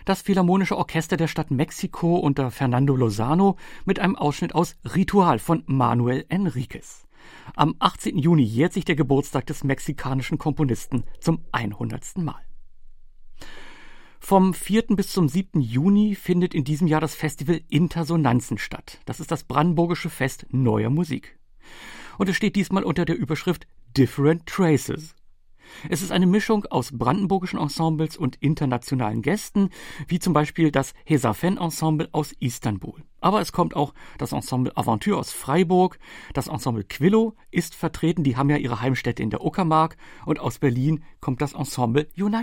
Das Philharmonische Orchester der Stadt Mexiko unter Fernando Lozano mit einem Ausschnitt aus Ritual von Manuel Enríquez. Am 18. Juni jährt sich der Geburtstag des mexikanischen Komponisten zum 100. Mal. Vom 4. bis zum 7. Juni findet in diesem Jahr das Festival Intersonanzen statt. Das ist das brandenburgische Fest neuer Musik. Und es steht diesmal unter der Überschrift Different Traces. Es ist eine Mischung aus brandenburgischen Ensembles und internationalen Gästen, wie zum Beispiel das Hesafen-Ensemble aus Istanbul. Aber es kommt auch das Ensemble Aventure aus Freiburg, das Ensemble Quillo ist vertreten, die haben ja ihre Heimstätte in der Uckermark, und aus Berlin kommt das Ensemble United